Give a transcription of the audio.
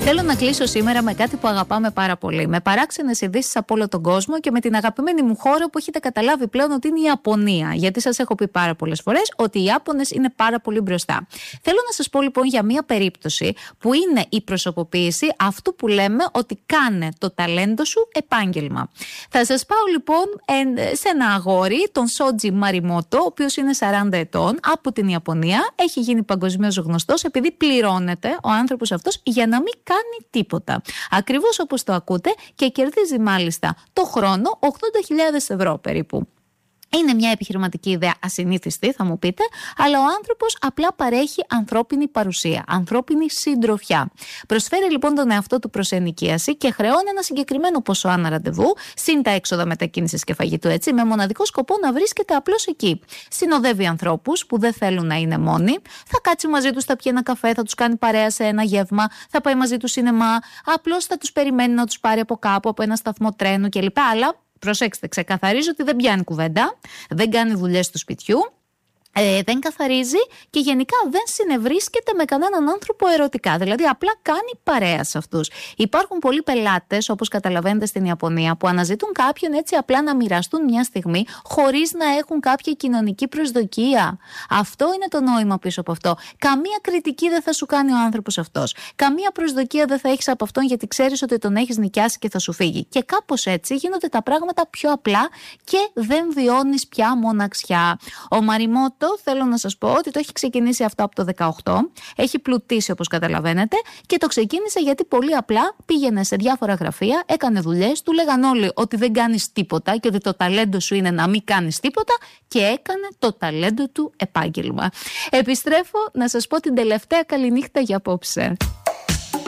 Θέλω να κλείσω σήμερα με κάτι που αγαπάμε πάρα πολύ. Με παράξενες ειδήσεις από όλο τον κόσμο και με την αγαπημένη μου χώρα που έχετε καταλάβει πλέον ότι είναι η Ιαπωνία. Γιατί σας έχω πει πάρα πολλές φορές ότι οι Ιάπωνες είναι πάρα πολύ μπροστά. Θέλω να σας πω λοιπόν για μία περίπτωση που είναι η προσωποποίηση αυτού που λέμε ότι κάνε το ταλέντο σου επάγγελμα. Θα σας πάω λοιπόν σε ένα αγόρι, τον Σότζι Μαριμότο, ο οποίος είναι 40 ετών, από την Ιαπωνία. Έχει γίνει παγκοσμίως γνωστός επειδή πληρώνεται ο άνθρωπος αυτός για να μην κάνει τίποτα. Ακριβώς όπως το ακούτε, και κερδίζει μάλιστα το χρόνο 80.000 ευρώ περίπου. Είναι μια επιχειρηματική ιδέα ασυνήθιστη, θα μου πείτε, αλλά ο άνθρωπος απλά παρέχει ανθρώπινη παρουσία, ανθρώπινη συντροφιά. Προσφέρει λοιπόν τον εαυτό του προς ενοικίαση και χρεώνει ένα συγκεκριμένο ποσό ανά ραντεβού, συν τα έξοδα μετακίνησης και φαγητού, έτσι, με μοναδικό σκοπό να βρίσκεται απλώς εκεί. Συνοδεύει ανθρώπους που δεν θέλουν να είναι μόνοι, θα κάτσει μαζί τους, θα πιει ένα καφέ, θα τους κάνει παρέα σε ένα γεύμα, θα πάει μαζί τους σινεμά, απλώς θα τους περιμένει να τους πάρει από κάπου, από ένα σταθμό τρένου κλπ. Αλλά προσέξτε, ξεκαθαρίζω ότι δεν πιάνει κουβέντα, δεν κάνει δουλειές του σπιτιού, δεν καθαρίζει και γενικά δεν συνευρίσκεται με κανέναν άνθρωπο ερωτικά. Δηλαδή απλά κάνει παρέα σε αυτούς. Υπάρχουν πολλοί πελάτες, όπως καταλαβαίνετε στην Ιαπωνία, που αναζητούν κάποιον έτσι απλά να μοιραστούν μια στιγμή χωρίς να έχουν κάποια κοινωνική προσδοκία. Αυτό είναι το νόημα πίσω από αυτό. Καμία κριτική δεν θα σου κάνει ο άνθρωπος αυτός. Καμία προσδοκία δεν θα έχεις από αυτόν, γιατί ξέρεις ότι τον έχεις νοικιάσει και θα σου φύγει. Και κάπως έτσι γίνονται τα πράγματα πιο απλά και δεν βιώνεις πια μοναξιά. Ο Μαριμότο, θέλω να σας πω ότι το έχει ξεκινήσει αυτό από το 18, έχει πλουτίσει όπως καταλαβαίνετε και το ξεκίνησε γιατί πολύ απλά πήγαινε σε διάφορα γραφεία, έκανε δουλειές, του λέγαν όλοι ότι δεν κάνεις τίποτα και ότι το ταλέντο σου είναι να μην κάνεις τίποτα και έκανε το ταλέντο του επάγγελμα. Επιστρέφω να σας πω την τελευταία καληνύχτα για απόψε.